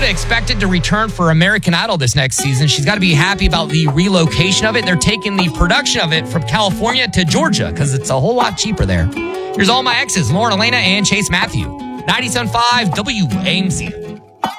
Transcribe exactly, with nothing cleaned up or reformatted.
expected to return for American Idol this next season. She's got to be happy about the relocation of it. They're taking the production of it from California to Georgia because it's a whole lot cheaper there. Here's all my exes, Lauren Elena and Chase Matthew. ninety-seven point five W A M C.